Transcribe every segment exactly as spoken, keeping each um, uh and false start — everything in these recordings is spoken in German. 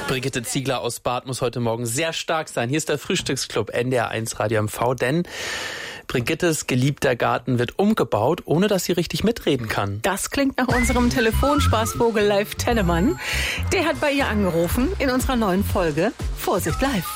Brigitte Ziegler aus Barth muss heute Morgen sehr stark sein. Hier ist der Frühstücksclub N D R eins Radio M V, denn Brigittes geliebter Garten wird umgebaut, ohne dass sie richtig mitreden kann. Das klingt nach unserem Telefonspaßvogel Live Tennemann. Der hat bei ihr angerufen in unserer neuen Folge Vorsicht Live.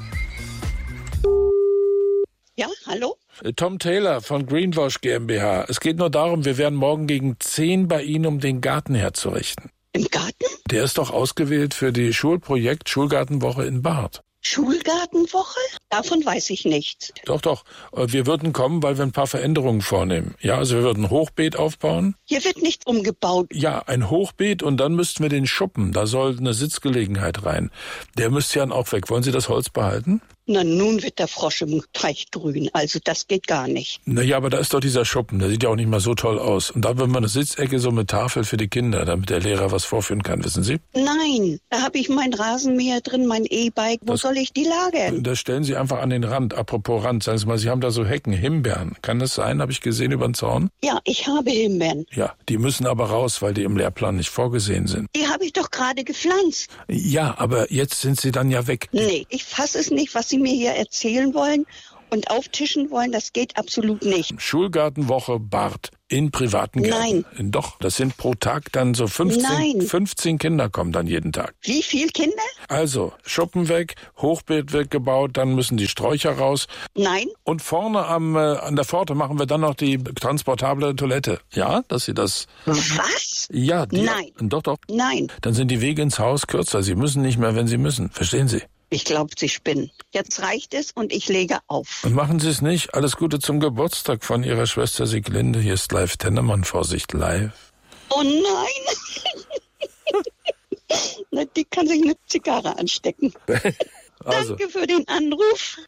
Ja, hallo? Tom Taylor von Greenwash GmbH. Es geht nur darum, wir werden morgen gegen zehn bei Ihnen, um den Garten herzurichten. Im Garten? Der ist doch ausgewählt für die Schulprojekt Schulgartenwoche in Barth. Schulgartenwoche? Davon weiß ich nichts. Doch, doch. Wir würden kommen, weil wir ein paar Veränderungen vornehmen. Ja, also wir würden ein Hochbeet aufbauen. Hier wird nichts umgebaut. Ja, ein Hochbeet und dann müssten wir den Schuppen, da soll eine Sitzgelegenheit rein. Der müsste ja auch weg. Wollen Sie das Holz behalten? Na, nun wird der Frosch im Teich grün. Also das geht gar nicht. Naja, aber da ist doch dieser Schuppen. Der sieht ja auch nicht mal so toll aus. Und da will man eine Sitzecke so mit Tafel für die Kinder, damit der Lehrer was vorführen kann, wissen Sie? Nein, da habe ich mein Rasenmäher drin, mein E-Bike. Wo Das- soll ich die lagern? Das stellen Sie einfach an den Rand. Apropos Rand, sagen Sie mal, Sie haben da so Hecken, Himbeeren. Kann das sein? Habe ich gesehen über den Zaun? Ja, ich habe Himbeeren. Ja, die müssen aber raus, weil die im Lehrplan nicht vorgesehen sind. Die habe ich doch gerade gepflanzt. Ja, aber jetzt sind sie dann ja weg. Nee, ich fasse es nicht, was Sie mir hier erzählen wollen und auftischen wollen. Das geht absolut nicht. Schulgartenwoche Barth in privaten Gärten. Nein. Doch, das sind pro Tag dann so fünfzehn, Nein. fünfzehn Kinder kommen dann jeden Tag. Wie viel Kinder? Also, Schuppen weg, Hochbeet wird gebaut, dann müssen die Sträucher raus. Nein. Und vorne am, äh, an der Pforte machen wir dann noch die transportable Toilette. Ja, dass Sie das... Was? Ja, die, Nein. Doch, doch. Nein. Dann sind die Wege ins Haus kürzer. Sie müssen nicht mehr, wenn Sie müssen. Verstehen Sie? Ich glaube, Sie spinnen. Jetzt reicht es und ich lege auf. Und machen Sie es nicht. Alles Gute zum Geburtstag von Ihrer Schwester Sieglinde. Hier ist Live Tennemann. Vorsicht live. Oh nein! Na, die kann sich eine Zigarre anstecken. Also. Danke für den Anruf.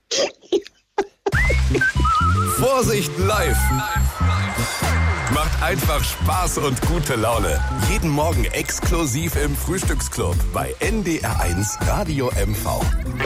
Vorsicht live! Macht einfach Spaß und gute Laune. Jeden Morgen exklusiv im Frühstücksclub bei N D R eins Radio M V.